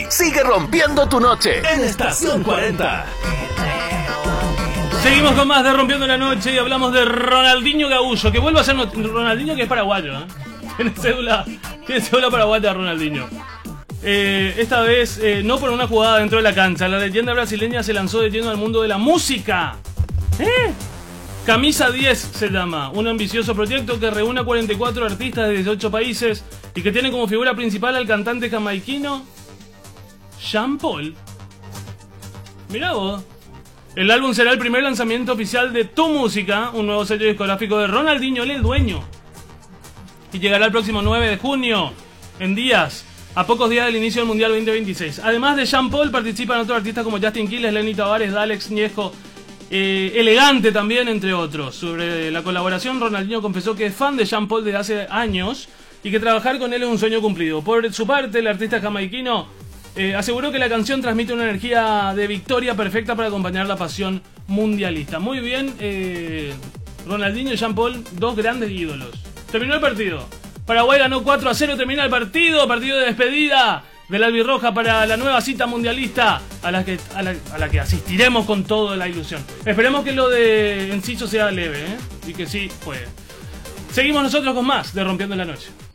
sigue rompiendo tu noche en Estación 40. Seguimos con más de Rompiendo la Noche y hablamos de Ronaldinho Gaúcho, que vuelve a ser Ronaldinho, que es paraguayo, ¿eh? Tiene cédula paraguaya Ronaldinho. Esta vez no por una jugada dentro de la cancha. La leyenda brasileña se lanzó de lleno al mundo de la música. Camisa 10 se llama, un ambicioso proyecto que reúne a 44 artistas de 18 países y que tiene como figura principal al cantante jamaiquino Sean Paul. Mirá vos. El álbum será el primer lanzamiento oficial de Tu Música, un nuevo sello discográfico de Ronaldinho, el dueño. Y llegará el próximo 9 de junio, en días, a pocos días del inicio del Mundial 2026. Además de Sean Paul, participan otros artistas como Justin Quiles, Lenny Tavares, Dalex Ñejo, Elegante también, entre otros. Sobre la colaboración, Ronaldinho confesó que es fan de Sean Paul desde hace años y que trabajar con él es un sueño cumplido. Por su parte, el artista jamaiquino aseguró que la canción transmite una energía de victoria perfecta para acompañar la pasión mundialista. Muy bien, Ronaldinho y Sean Paul, dos grandes ídolos. Terminó el partido. Paraguay ganó 4-0, termina el partido de despedida del albirroja para la nueva cita mundialista a la que asistiremos con toda la ilusión. Esperemos que lo de Enciso sea leve, y que sí puede. Seguimos nosotros con más de Rompiendo la Noche.